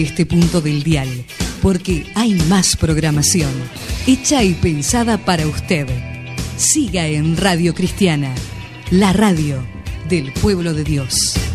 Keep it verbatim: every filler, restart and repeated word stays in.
Este punto del dial, porque hay más programación, hecha y pensada para usted. Siga en Radio Cristiana, la radio del pueblo de Dios.